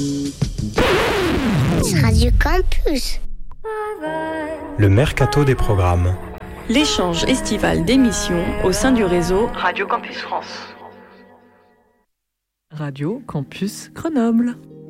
Radio Campus. Le mercato des programmes. L'échange estival d'émissions au sein du réseau Radio Campus France. Radio Campus Grenoble.